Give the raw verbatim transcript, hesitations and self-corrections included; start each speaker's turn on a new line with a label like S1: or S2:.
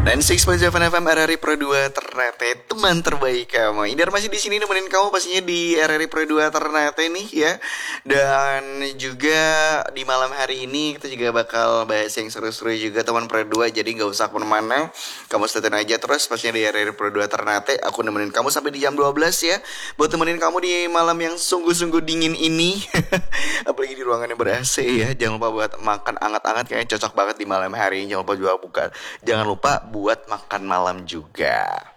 S1: Dan enam koma tujuh F M R R I Pro dua Ternate, teman terbaik kamu. Indar masih di sini nemenin kamu pastinya di R R I Pro dua Ternate nih ya. Dan juga di malam hari ini kita juga bakal bahas yang seru-seru juga teman Pro dua. Jadi gak usah kemana-mana, kamu stay tune aja terus pastinya di R R I Pro dua Ternate. Aku nemenin kamu sampai di jam dua belas ya, buat temenin kamu di malam yang sungguh-sungguh dingin ini. Apalagi di ruangan yang ber-A C ya. Jangan lupa buat makan anget-anget, kayaknya cocok banget di malam hari ini. Jangan lupa juga buka, jangan lupa buat makan malam juga.